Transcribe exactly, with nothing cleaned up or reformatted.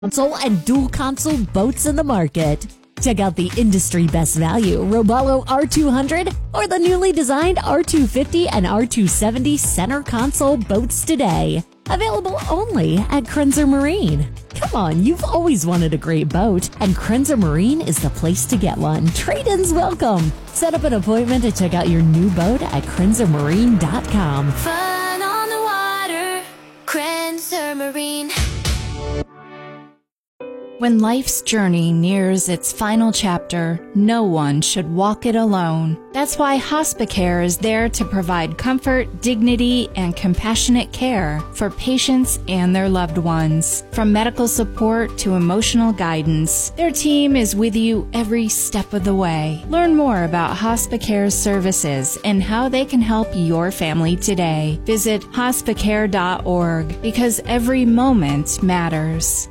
console and dual console boats in the market. Check out the industry best value Robalo R two hundred or the newly designed R two fifty and R two seventy center console boats today. Available only at Krenzer Marine. Come on, you've always wanted a great boat, and Krenzer Marine is the place to get one. Trade-ins welcome. Set up an appointment to check out your new boat at krenzer marine dot com. Fun on the water, Krenzer Marine. When life's journey nears its final chapter, no one should walk it alone. That's why Hospicare is there to provide comfort, dignity, and compassionate care for patients and their loved ones. From medical support to emotional guidance, their team is with you every step of the way. Learn more about Hospicare's services and how they can help your family today. Visit hospicare dot org because every moment matters.